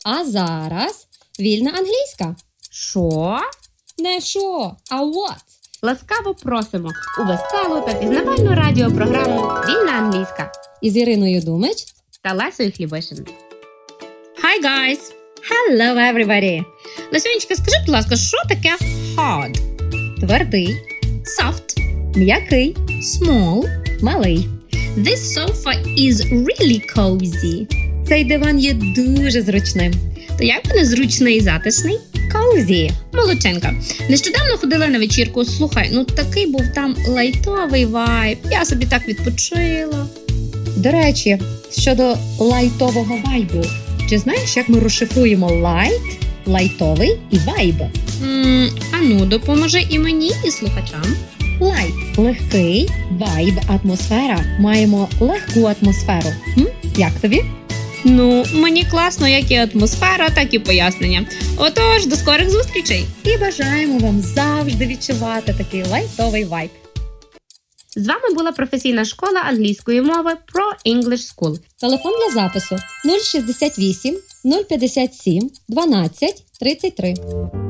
А зараз вільна англійська. Що? Не що, а what? Ласкаво просимо у веселу та пізнавальну радіопрограму «Вільна англійська» Із Іриною Думич та Лесою Хлібишин. Hi, guys! Hello, everybody! Лесюнечка, скажи, будь ласка, що таке hard? твердий, Soft. м'який, Small. малий. This sofa is really cozy. Цей диван є дуже зручним. То як буде зручний і затишний? Cozy. Молодченка. Нещодавно ходила на вечірку. Слухай, такий був там лайтовий вайб. Я собі так відпочила. До речі, щодо лайтового вайбу. Чи знаєш, як ми розшифруємо light, лайтовий і vibe? Допоможи і мені, і слухачам. Light – легкий, vibe – атмосфера. Маємо легку атмосферу. Як тобі? Мені класно, як і атмосфера, так і пояснення. Отож, до скорих зустрічей! І бажаємо вам завжди відчувати такий лайтовий вайб. З вами була професійна школа англійської мови Pro English School. Телефон для запису 068 057 12 33.